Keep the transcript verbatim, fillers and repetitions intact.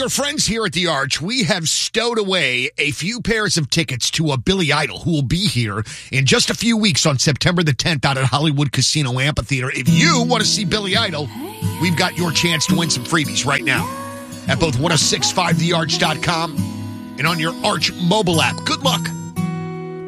our friends here at the Arch, we have stowed away a few pairs of tickets to a Billy Idol who will be here in just a few weeks on September the tenth out at Hollywood Casino Amphitheater. If you want to see Billy Idol, we've got your chance to win some freebies right now at both ten sixty-five the arch dot com and on your Arch mobile app. Good luck.